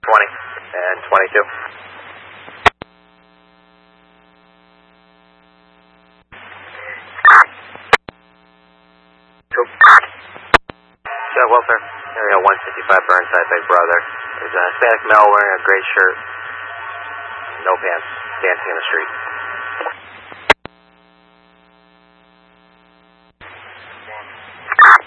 20 and 22. Welfare, area 155 Burnside, Big Brother. There's a Hispanic male wearing a gray shirt, no pants, dancing in the street.